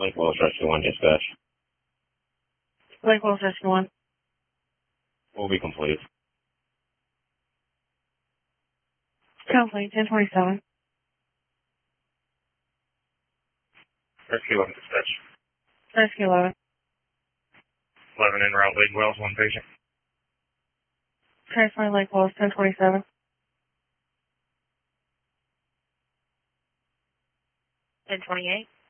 Lake Wells Rescue 1 dispatch. Lake Wells Rescue 1. Will be complete. Complete, 1027. Rescue 11 dispatch. Rescue 11. 11 en route, Lake Wells, 1 patient. Transfer Lake Wells, 1027. 1028.